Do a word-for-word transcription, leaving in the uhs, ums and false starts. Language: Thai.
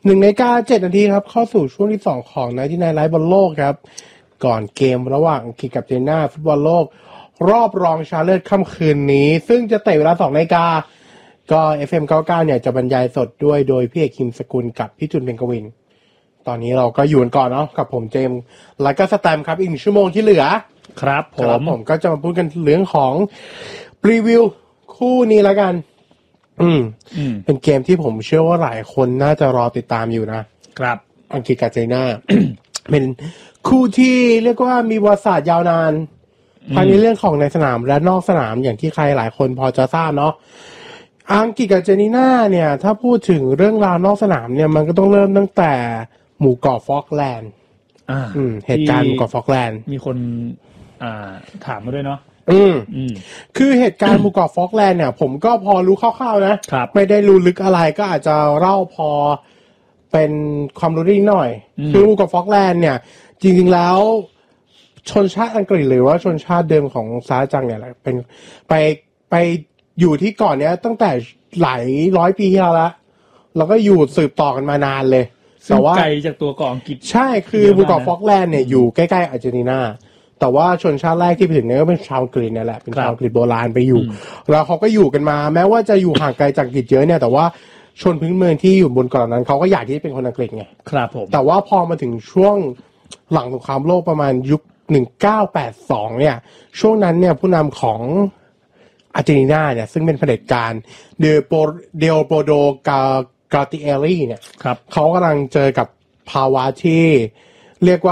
หนึ่งนาฬิกาเจ็ดนาทีครับเข้าสู่ช่วงที่สองของไนท์ที่ไนท์ไลฟ์บอลโลกครับก่อนเกมระหว่างอังกฤษกับเจน่าฟุตบอลโลกรอบรองชนะเลิศค่ำคืนนี้ซึ่งจะเตะเวลาสองนาฬิกาก็ เอฟ เอ็ม เก้าสิบเก้าเนี่ยจะบรรยายสดด้วยโดยพี่เอกคิมสกุลกับพี่จุนเพ็งกวินตอนนี้เราก็อยู่กันก่อนเนาะกับผมเจมส์แล้วก็สแตมครับอีกหนึ่งชั่วโมงที่เหลือครับผมผมก็จะมาพูดกันเรื่องของรีวิวคู่นี้แล้วกันอืมเป็นเกมที่ผมเชื่อว่าหลายคนน่าจะรอติดตามอยู่นะครับอังกฤษกับเจน่า เป็นคู่ที่เรียกว่ามีประวัติศาสตร์ยาวนานทั้งในเรื่องของในสนามและนอกสนามอย่างที่ใครหลายคนพอจะทราบเนาะอังกฤษกับเจน่าเนี่ยถ้าพูดถึงเรื่องราวนอกสนามเนี่ยมันก็ต้องเริ่มตั้งแต่หมู่เกาะฟอกแลนด์อ่าเหตุการณ์หมู่เกาะฟอกแลนด์มีคนอ่าถามมาด้วยเนาะอืมอืมคือเหตุการณ์หมู่เกาะฟอกแลนด์เนี่ยผมก็พอรู้คร่าวๆนะครับไม่ได้รู้ลึกอะไรก็อาจจะเล่าพอเป็นความรู้นิดหน่อยคือหมู่เกาะฟอกแลนด์เนี่ยจริงๆแล้วชนชาติอังกฤษหรือว่าชนชาติเดิมของซาจังเนี่ยแหละเป็นไปไปอยู่ที่เกาะเนี้ยตั้งแต่หลายร้อยปีที่แล้วละแล้วก็อยู่สืบต่อกันมานานเลยแต่ว่าไกลจากตัวเกาะอังกฤษใช่คือหมู่เกาะฟอกแลนด์เนี่ยอยู่ใกล้ๆอาร์เจนตินาแต่ว่าชนชาติแรกที่ไปถึงเนี่ยก็เป็นชาวอังกฤษเนี่ยแหละเป็นชาวอังกฤษโบราณไปอยู่แล้วเขาก็อยู่กันมาแม้ว่าจะอยู่ห่างไกลจากอังกฤษเยอะเนี่ยแต่ว่าชนพื้นเมืองที่อยู่บนเกาะนั้นเขาก็อยากที่จะเป็นคนอังกฤษไงครับผมแต่ว่าพอมาถึงช่วงหลังสงครามโลกประมาณยุคหนึ่งพันเก้าร้อยแปดสิบสองเนี่ยช่วงนั้นเนี่ยผู้นำของอาร์เจนตินาเนี่ยซึ่งเป็นเผด็จการเดโปเดโปโดกากาติเอรีเนี่ยเขากำลังเจอกับภาวะที่เรียกว่า